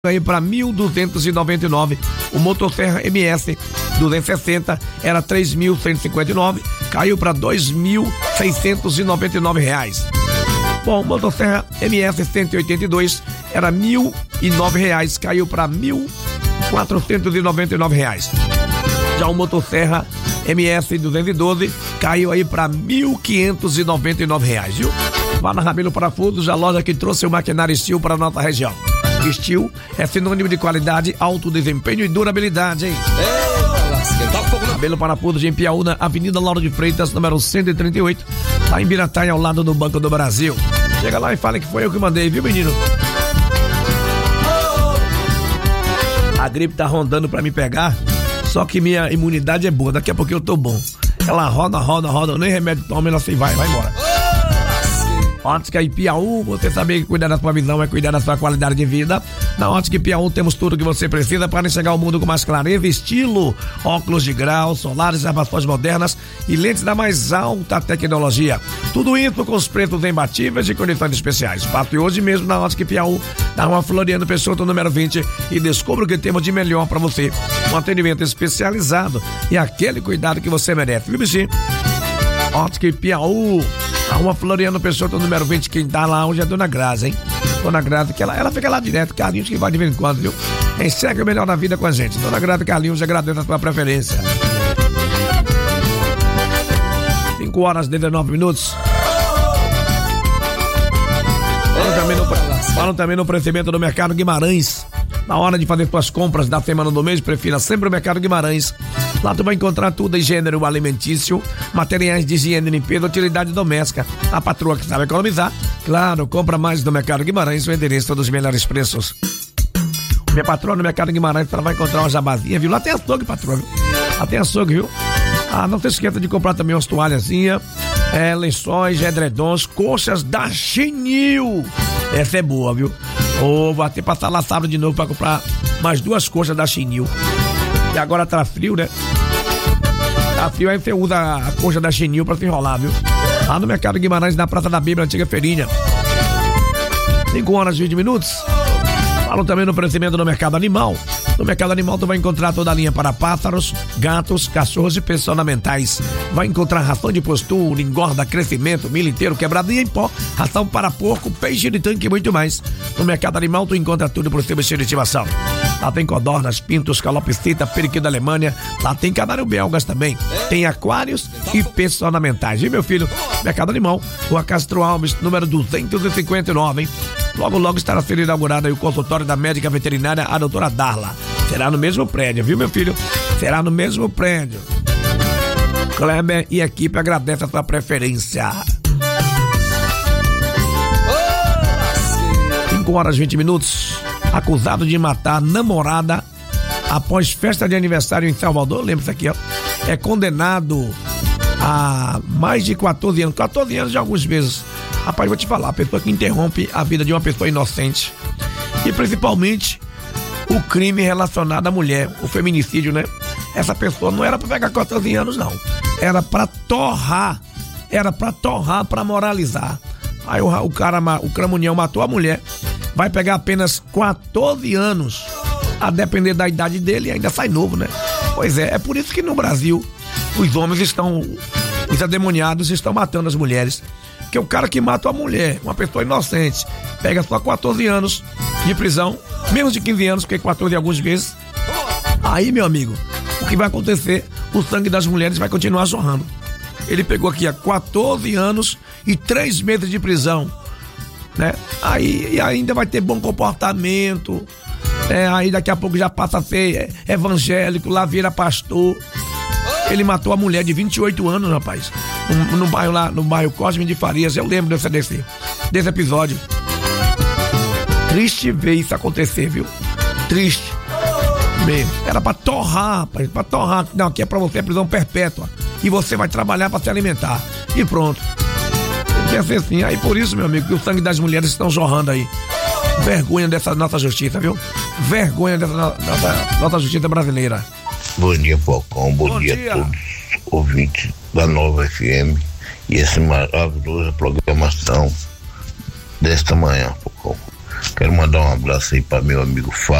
aí para 1.299. O Motosserra MS 260 era 3.159, caiu para 2.699 reais. Bom, o Motosserra MS 182 era 1.009 reais, caiu para 1.499 reais. Já o Motosserra MS 212 caiu aí para 1.599 reais, viu? Vá na Rabelo Parafusos, a loja que trouxe o maquinário Steel para a nossa região. Steel é sinônimo de qualidade, alto desempenho e durabilidade, hein? Rabelo Parafusos em Piauí, Avenida Lauro de Freitas, número 138, lá em Birataia, ao lado do Banco do Brasil. Chega lá e fala que foi eu que mandei, viu, menino? A gripe tá rondando pra me pegar, só que minha imunidade é boa, daqui a pouco eu tô bom. Ela roda, nem remédio toma, ela assim vai embora. Ótica Piauí, você saber que cuidar da sua visão é cuidar da sua qualidade de vida. Na Ótica Piauí temos tudo que você precisa para enxergar ao mundo com mais clareza, estilo, óculos de grau, solares, armações modernas e lentes da mais alta tecnologia. Tudo isso com os preços imbatíveis e condições especiais. Passe hoje mesmo na Ótica Piauí, na Rua Floriano Peixoto, número 20, e descubra o que temos de melhor para você. Um atendimento especializado e aquele cuidado que você merece, viu, bichinho? Ótica Piauí, a Rua Floriano Peixoto, número 20, quem tá lá hoje é a Dona Graça, hein? Dona Graça, que ela fica lá direto, Carlinhos que vai de vez em quando, viu? Enxerga o melhor da vida com a gente. Dona Graça Carlinhos, agradeço a sua preferência. 5h19. Falam também no oferecimento do Mercado Guimarães. Na hora de fazer suas compras da semana do mês, prefira sempre o Mercado Guimarães. Lá tu vai encontrar tudo em gênero alimentício, materiais de higiene e limpeza, utilidade doméstica. A patroa que sabe economizar, claro, compra mais no Mercado Guimarães, o endereço dos melhores preços. Minha patroa no Mercado Guimarães, ela vai encontrar uma jabazinha, viu? Lá tem açougue, patroa, viu? Lá tem açougue, viu? Ah, não se esqueça de comprar também umas toalhazinhas, lençóis, edredons, coxas da Chenil. Essa é boa, viu? Vou até passar lá sábado de novo pra comprar mais 2 coxas da Chenil. E agora tá frio, né? Tá frio, aí você usa a coxa da Chenil pra se enrolar, viu? Lá no Mercado Guimarães, na Praça da Bíblia, antiga feirinha. 5h20. Falam também no oferecimento do Mercado Animal. No Mercado Animal tu vai encontrar toda a linha para pássaros, gatos, cachorros e peças ornamentais. Vai encontrar ração de postura, engorda, crescimento, milho inteiro, quebradinha em pó, ração para porco, peixe de tanque e muito mais. No Mercado Animal tu encontra tudo pro seu bichinho de estimação. Lá tem codornas, pintos, calopsita, periquito da Alemanha. Lá tem canário belgas também. Tem aquários e peças ornamentais. Viu, meu filho? Mercado Animal, Rua Castro Alves, número 259, hein? Logo estará sendo inaugurado aí o consultório da médica veterinária, a doutora Darla. Será no mesmo prédio, viu, meu filho? Será no mesmo prédio. Kleber e equipe agradecem a sua preferência. 5h20. Acusado de matar namorada após festa de aniversário em Salvador, lembra isso aqui, ó? É condenado a mais de 14 anos. 14 anos de alguns meses. Rapaz, vou te falar, a pessoa que interrompe a vida de uma pessoa inocente. E principalmente o crime relacionado à mulher, o feminicídio, né? Essa pessoa não era pra pegar 14 anos, não. Era pra torrar, pra moralizar. Aí o cramunhão matou a mulher, vai pegar apenas 14 anos, a depender da idade dele, e ainda sai novo, né? Pois é por isso que no Brasil os homens os endemoniados estão matando as mulheres. Porque o cara que mata a mulher, uma pessoa inocente, pega só 14 anos de prisão, menos de 15 anos, porque 14 alguns meses. Aí, meu amigo, o que vai acontecer? O sangue das mulheres vai continuar jorrando. Ele pegou aqui há 14 anos e 3 meses de prisão, né? Aí ainda vai ter bom comportamento, aí daqui a pouco já passa a ser evangélico, lá vira pastor. Ele matou a mulher de 28 anos, rapaz, no bairro Cosme de Farias. Eu lembro desse episódio. Triste ver isso acontecer, viu? Triste mesmo. Era pra torrar, rapaz, pra torrar. Não, aqui é pra você prisão perpétua. E você vai trabalhar pra se alimentar. E pronto. Quer ser assim. Aí por isso, meu amigo, que o sangue das mulheres estão jorrando aí. Vergonha dessa nossa justiça, viu? Vergonha dessa nossa justiça brasileira. Bom dia, Falcão. Bom dia a todos os ouvintes da Nova FM e essa maravilhosa programação desta manhã, Falcão. Quero mandar um abraço aí para meu amigo Fábio.